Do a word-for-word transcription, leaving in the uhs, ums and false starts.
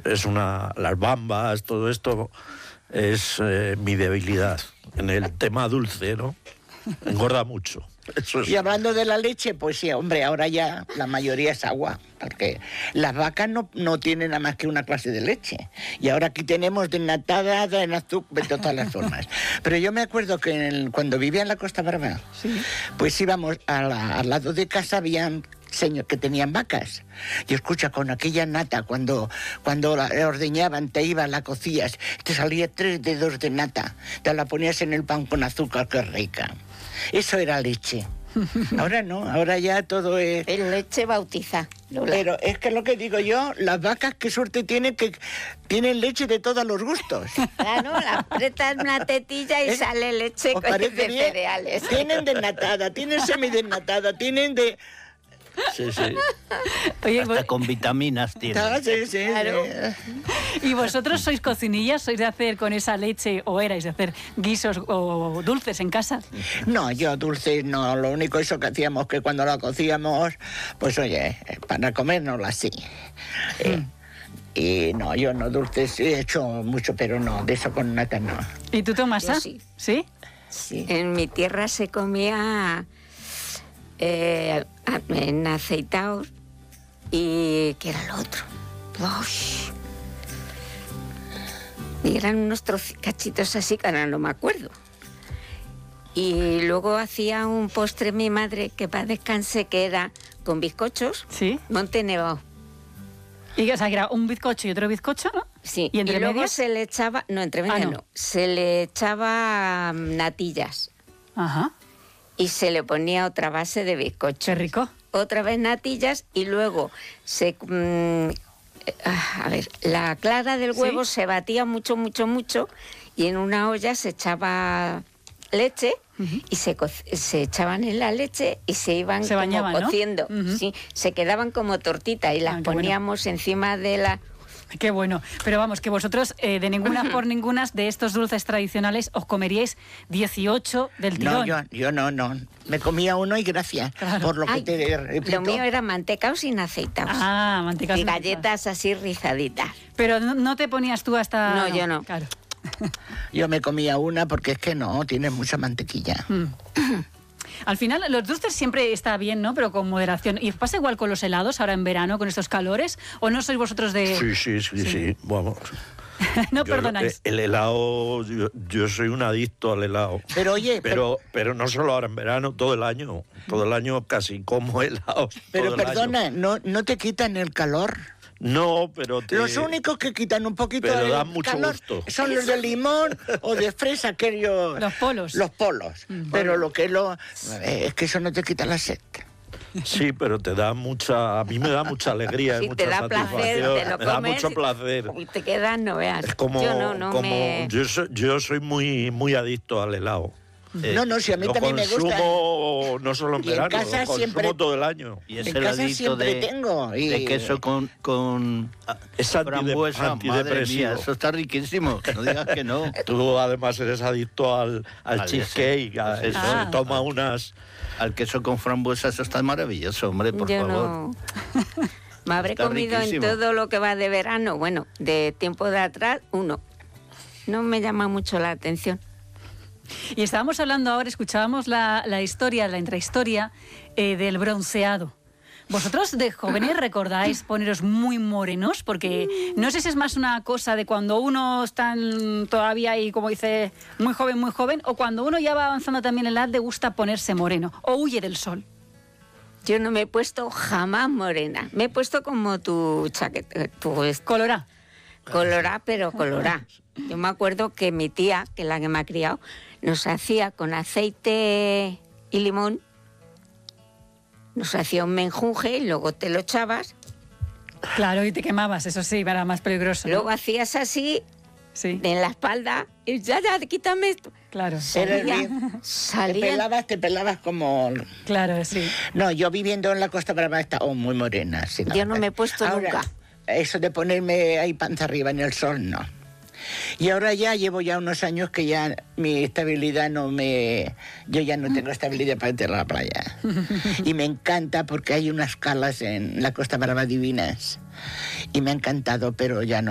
es una... Las bambas, todo esto es eh, mi debilidad en el tema dulce, ¿no? Engorda mucho. Eso es... Y hablando de la leche, pues sí, hombre, ahora ya la mayoría es agua, porque las vacas no, no tienen nada más que una clase de leche. Y ahora aquí tenemos desnatada, en azúcar, de todas las formas. Pero yo me acuerdo que en el, cuando vivía en la Costa Brava, ¿sí? Pues íbamos a la, al lado de casa, habían señores que tenían vacas. Y escucha, con aquella nata, cuando, cuando la ordeñaban, te ibas, la cocías, te salía tres dedos de nata, te la ponías en el pan con azúcar, qué rica. Eso era leche. Ahora no, ahora ya todo es... Es leche bautizada. Pero es que lo que digo yo, las vacas qué suerte tienen, que tienen leche de todos los gustos. Claro, la apretas una tetilla y ¿Eh? Sale leche con de bien? Cereales. Tienen desnatada, tienen semidesnatada, tienen de... Sí, sí. Oye, hasta vos... con vitaminas tiene. Ah, sí, sí, claro. Sí. ¿Y vosotros sois cocinillas? ¿Sois de hacer con esa leche, o erais de hacer guisos o dulces en casa? No, yo dulces no. Lo único eso que hacíamos, que cuando la cocíamos, pues oye, para comérnosla así. Mm. Eh, y no, yo no dulces, he hecho mucho, pero no, de eso con nata no. ¿Y tú, Tomasa? Sí. ¿Sí? Sí. En mi tierra se comía... Eh, en aceitados y ¿qué era lo otro? Uy. Y eran unos troci- cachitos así que ahora no me acuerdo. Y luego hacía un postre mi madre que para descanse, que era con bizcochos, ¿sí? Monte Nevado. Y o sea, que era un bizcocho y otro bizcocho, ¿no? Sí. Y, entre y luego medias? se le echaba, no, entre medias ah, no. no, se le echaba um, natillas. Ajá. Y se le ponía otra base de bizcocho. Qué rico. Otra vez natillas y luego se... Mmm, a ver, la clara del huevo ¿sí? se batía mucho, mucho, mucho y en una olla se echaba leche uh-huh. y se, co- se echaban en la leche y se iban se como bañaban, cociendo. ¿no? Uh-huh. Sí, se quedaban como tortitas y las ah, poníamos bueno. encima de la... Qué bueno, pero vamos, que vosotros eh, de ninguna por ninguna de estos dulces tradicionales os comeríais dieciocho del tirón. No, yo, yo no, no, me comía uno y gracias, claro. por lo Ay, que te repito. Lo mío era mantecao sin aceitados. Ah, mantecao sin aceitados. Y galletas así rizaditas. Pero no, no te ponías tú hasta... No, yo no. Claro. Yo me comía una porque es que no, tiene mucha mantequilla. Mm. Al final, los dulces siempre está bien, ¿no? Pero con moderación. ¿Y pasa igual con los helados ahora en verano, con estos calores? ¿O no sois vosotros de...? Sí, sí, sí, sí. sí. Vamos. No yo, perdonáis. El helado, yo, yo soy un adicto al helado. Pero oye... Pero, pero, pero no solo ahora en verano, todo el año. Todo el año casi como helados. Pero perdona, ¿no, ¿no te quitan el calor? No, pero... Te... Los únicos que quitan un poquito pero el dan mucho calor gusto. son los de limón o de fresa, aquellos... Los polos. Los polos. Mm. Pero lo que lo... Eh, es que eso no te quita la sed. Sí, pero te da mucha... A mí me da mucha alegría, sí, mucha te da satisfacción. Placer, te lo me da comes mucho placer. Y te quedas, no veas. Es como... Yo no, no como me... yo, soy, yo soy muy, muy adicto al helado. Eh, no, no, si a mí también me gusta. Lo consumo no solo en y verano, en casa lo consumo siempre, todo el año. Y ese en casa siempre de, tengo. Y... de queso con, con es frambuesa, madre mía, eso está riquísimo. No digas que no. Tú además eres adicto al, al, al cheesecake, a eso. Ah. Toma unas... Al queso con frambuesa, eso está maravilloso, hombre, por Yo favor. No. Me habré está comido riquísimo. En todo lo que va de verano, bueno, de tiempo de atrás, uno. No me llama mucho la atención. Y estábamos hablando ahora, escuchábamos la, la historia, la intrahistoria eh, del bronceado. ¿Vosotros de jóvenes recordáis poneros muy morenos? Porque no sé si es más una cosa de cuando uno está todavía ahí, como dice, muy joven, muy joven, o cuando uno ya va avanzando también en la edad, le gusta ponerse moreno, o huye del sol. Yo no me he puesto jamás morena. Me he puesto como tu chaqueta. Tu... Colorá. Colorá, pero colorá. Yo me acuerdo que mi tía, que es la que me ha criado, nos hacía con aceite y limón, nos hacía un menjunje y luego te lo echabas. Claro, y te quemabas, eso sí, era más peligroso. Luego ¿no? hacías así, sí. en la espalda, y ya, ya, quítame esto. Claro. Salía, salía. Te pelabas, te pelabas como... Claro, sí. No, yo viviendo en la Costa Brava estaba oh, muy morena. Sí, yo no me he puesto ahora, nunca. Eso de ponerme ahí panza arriba en el sol, no. Y ahora ya llevo ya unos años que ya mi estabilidad no me... Yo ya no tengo estabilidad para irte a la playa. Y me encanta porque hay unas calas en la Costa Brava divinas. Y me ha encantado, pero ya no.